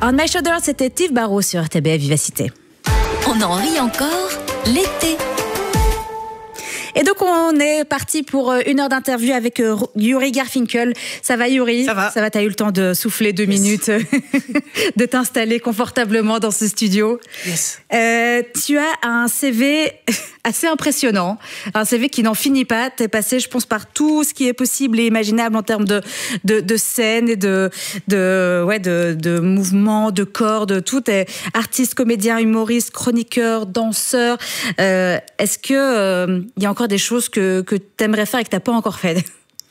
On My Shoulder, c'était Steve Barrow sur RTBF Vivacité. On en rit encore l'été. Et donc, on est parti pour une heure d'interview avec Yuri Garfinkel. Ça va, Yuri? Ça va. Ça va, t'as eu le temps de souffler 2 minutes, de t'installer confortablement dans ce studio. Yes. Tu as un CV assez impressionnant, un CV qui n'en finit pas. T'es passé, je pense, par tout ce qui est possible et imaginable en termes de scène et de mouvements, de corps, de tout. T'es artiste, comédien, humoriste, chroniqueur, danseur. Est-ce que il y a encore des choses que t'aimerais faire et que t'as pas encore fait?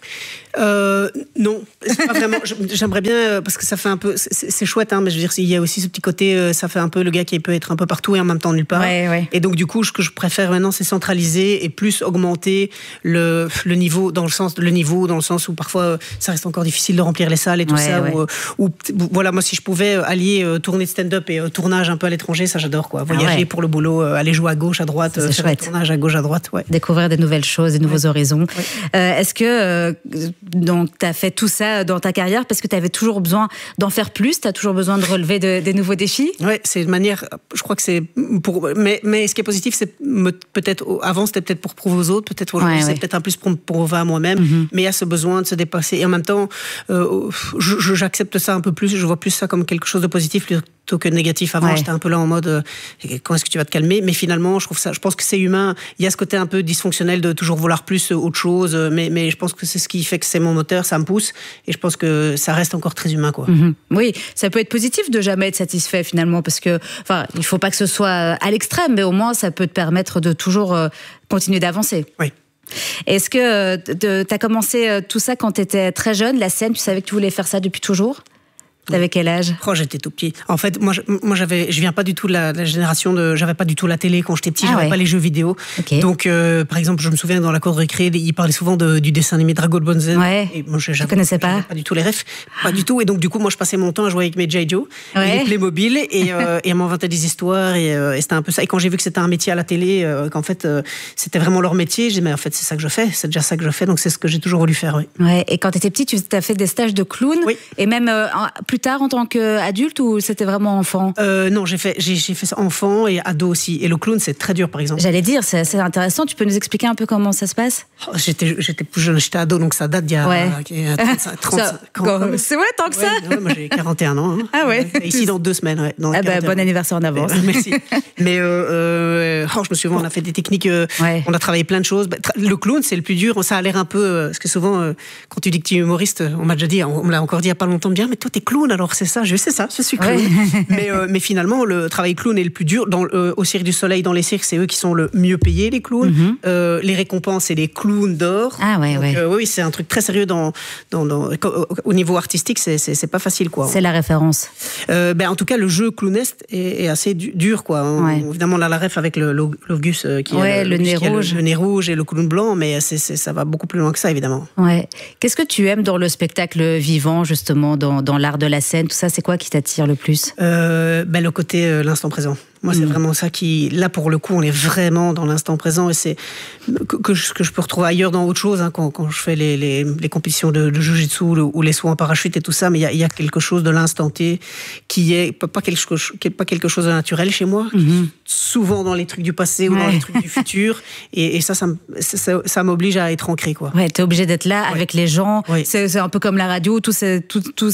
Non, c'est pas vraiment. J'aimerais bien parce que ça fait un peu. C'est chouette, hein, mais je veux dire, il y a aussi ce petit côté. Ça fait un peu le gars qui peut être un peu partout et en même temps nulle part. Ouais. Et donc du coup, ce que je préfère maintenant, c'est centraliser et plus augmenter le niveau dans le sens où parfois ça reste encore difficile de remplir les salles et tout ça. Ouais. Ou voilà, moi si je pouvais allier tournée de stand-up et tournage un peu à l'étranger, ça j'adore quoi. Voyager pour le boulot, aller jouer à gauche, à droite, faire un tournage à gauche, à droite. Ouais. Découvrir des nouvelles choses, des nouveaux horizons. Ouais. Est-ce que donc tu as fait tout ça dans ta carrière parce que tu avais toujours besoin d'en faire plus, tu as toujours besoin de relever des nouveaux défis? Ouais, c'est une manière, je crois que c'est pour mais ce qui est positif, c'est peut-être avant c'était peut-être pour prouver aux autres, peut-être aujourd'hui c'est peut-être un plus pour prouver à moi-même, mais il y a ce besoin de se dépasser et en même temps j'accepte ça un peu plus, je vois plus ça comme quelque chose de positif plutôt que négatif. Avant j'étais un peu là en mode quand est-ce que tu vas te calmer, mais finalement je pense que c'est humain, il y a ce côté un peu dysfonctionnel de toujours vouloir plus autre chose, mais je pense que c'est ce qui fait que c'est mon moteur, ça me pousse et je pense que ça reste encore très humain quoi. Oui, ça peut être positif de jamais être satisfait finalement parce que il faut pas que ce soit à l'extrême, mais au moins ça peut te permettre de toujours continuer d'avancer. Oui. Est-ce que tu as commencé tout ça quand tu étais très jeune, la scène, tu savais que tu voulais faire ça depuis toujours? T'avais quel âge? J'étais tout petit. En fait, moi, je viens pas du tout de la génération j'avais pas du tout la télé quand j'étais petit, j'avais pas les jeux vidéo. Okay. Donc, par exemple, je me souviens dans la cour de récré, il parlait souvent du dessin animé Dragon Ball Z. Ouais. Et moi, je connaissais pas. Pas du tout les refs, pas du tout. Et donc, du coup, moi, je passais mon temps à jouer avec mes G.I. Joe, les Playmobil, et à m'inventer des histoires, et c'était un peu ça. Et quand j'ai vu que c'était un métier à la télé, qu'en fait, c'était vraiment leur métier, j'ai dit, mais en fait, c'est ça que je fais, c'est déjà ça que je fais, donc c'est ce que j'ai toujours voulu faire, oui. Ouais. Et quand t'étais petit, tu as fait des stages de clown, et même plus tard en tant qu'adulte, ou c'était vraiment enfant? Non, j'ai fait ça enfant et ado aussi. Et le clown, c'est très dur, par exemple. J'allais dire, c'est assez intéressant. Tu peux nous expliquer un peu comment ça se passe? J'étais plus jeune, j'étais ado, donc ça date d'il y a 35 ans. C'est vrai, tant que ça? Moi, j'ai 41 ans. Hein. Ah ouais? Ici, dans 2 semaines. Bon anniversaire en avance. Merci. Mais je me souviens, on a fait des techniques, on a travaillé plein de choses. Le clown, c'est le plus dur. Ça a l'air un peu... parce que souvent, quand tu dis que tu es humoriste, on m'a déjà dit, on me l'a encore dit il n'y a pas longtemps, bien, mais toi, t'es clown, alors c'est ça. C'est ça, je suis clown. Mais finalement, le travail clown est le plus dur. Au Cirque du Soleil, dans les cirques, c'est eux qui sont le mieux payés, les clowns. Les récompenses, c'est les clowns d'or. Ah ouais, donc, oui, c'est un truc très sérieux au niveau artistique, c'est pas facile, quoi. C'est la référence. En tout cas, le jeu clownesque est assez dur, quoi. Évidemment, là, la ref avec l'Augus qui a le nez rouge et le clown blanc, mais ça va beaucoup plus loin que ça, évidemment. Ouais. Qu'est-ce que tu aimes dans le spectacle vivant, justement, dans l'art de la scène, tout ça, c'est quoi qui t'attire le plus? Le côté l'instant présent. Moi, c'est vraiment ça qui... Là, pour le coup, on est vraiment dans l'instant présent et c'est que je peux retrouver ailleurs dans autre chose, hein, quand je fais les compétitions de jiu-jitsu ou les sauts en parachute et tout ça, mais il y a quelque chose de l'instant T qui est pas quelque chose de naturel chez moi, souvent dans les trucs du passé ou dans les trucs du futur, et ça m'oblige à être ancré, quoi. Ouais, t'es obligé d'être là avec les gens. Ouais. C'est un peu comme la radio, tous ces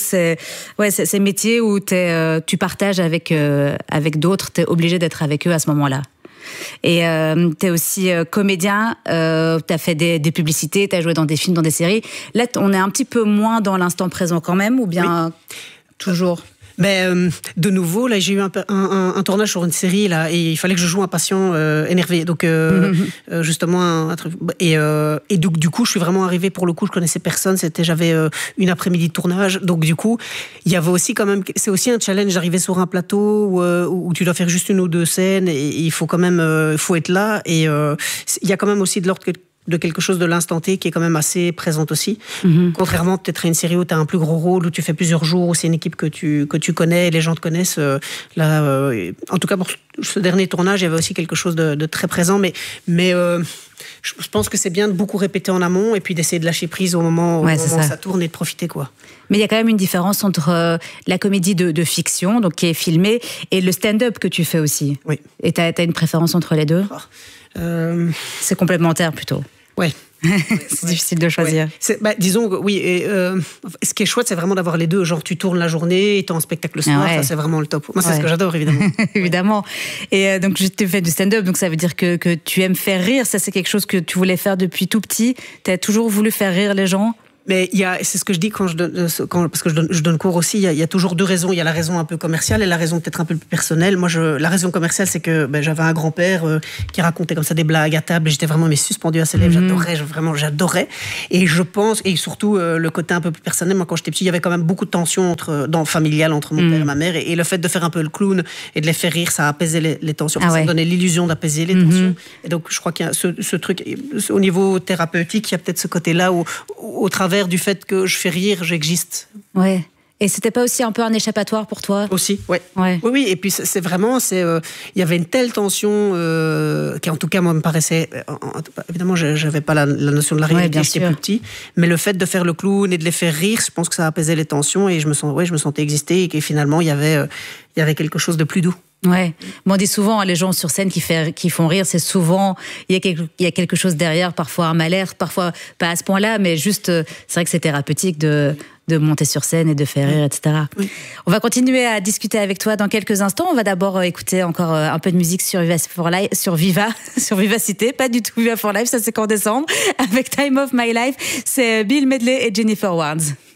métiers où tu partages avec d'autres, t'es obligé d'être avec eux à ce moment-là. Et t'es aussi comédien, t'as fait des publicités, t'as joué dans des films, dans des séries. Là, on est un petit peu moins dans l'instant présent quand même, ou bien toujours? De nouveau, là, j'ai eu un tournage sur une série, là, et il fallait que je joue un patient énervé. Donc, justement, un truc. Et donc, du coup, je suis vraiment arrivée, pour le coup, je connaissais personne. J'avais une après-midi de tournage. Donc, du coup, il y avait aussi quand même, c'est aussi un challenge d'arriver sur un plateau où tu dois faire juste 1 ou 2 scènes, et il faut quand même, faut être là. Et il y a quand même aussi de l'ordre de quelque chose de l'instant T qui est quand même assez présente aussi. Contrairement peut-être à une série où tu as un plus gros rôle, où tu fais plusieurs jours, où c'est une équipe que tu connais, les gens te connaissent. En tout cas, pour ce dernier tournage, il y avait aussi quelque chose de très présent. Mais Je pense que c'est bien de beaucoup répéter en amont et puis d'essayer de lâcher prise au moment où ça tourne et de profiter, quoi. Mais il y a quand même une différence entre la comédie de fiction, donc qui est filmée, et le stand-up que tu fais aussi. Oui. Et t'as une préférence entre les deux ? C'est complémentaire plutôt. Ouais. C'est difficile de choisir. Ouais. Disons que oui. Et, ce qui est chouette, c'est vraiment d'avoir les deux. Genre, tu tournes la journée et t'es en spectacle le soir. Ça, c'est vraiment le top. Moi, c'est ce que j'adore, évidemment. Évidemment. Et donc, tu fais du stand-up, donc ça veut dire que tu aimes faire rire. Ça, c'est quelque chose que tu voulais faire depuis tout petit. Tu as toujours voulu faire rire les gens ? Mais c'est ce que je dis parce que je donne cours aussi. Il y a toujours deux raisons. Il y a la raison un peu commerciale et la raison peut-être un peu plus personnelle. Moi, la raison commerciale, c'est que j'avais un grand-père qui racontait comme ça des blagues à table. Et j'étais vraiment suspendu à ses lèvres. J'adorais. Et je pense, et surtout le côté un peu plus personnel. Moi, quand j'étais petit, il y avait quand même beaucoup de tensions familiales entre mon père et ma mère. Et le fait de faire un peu le clown et de les faire rire, ça apaisait les tensions. Ça me donnait l'illusion d'apaiser les tensions. Et donc, je crois qu'il y a ce truc au niveau thérapeutique. Il y a peut-être ce côté-là où, au travers du fait que je fais rire, j'existe. Ouais. Et c'était pas aussi un peu un échappatoire pour toi ? Aussi, ouais. Oui. Et puis c'est vraiment, il y avait une telle tension qui en tout cas moi me paraissait. Évidemment, j'avais pas la notion de la réalité, j'étais plus petit. Mais le fait de faire le clown et de les faire rire, je pense que ça apaisait les tensions et je me sentais exister et que finalement il y avait quelque chose de plus doux. Ouais. Moi, on dit souvent, les gens sur scène qui font rire, c'est souvent, il y a quelque chose derrière, parfois un mal-être, parfois pas à ce point-là, mais juste, c'est vrai que c'est thérapeutique de monter sur scène et de faire rire, etc. Oui. On va continuer à discuter avec toi dans quelques instants. On va d'abord écouter encore un peu de musique sur Vivacité, pas du tout Viva for Life, ça c'est qu'en décembre, avec Time of My Life, c'est Bill Medley et Jennifer Warnes.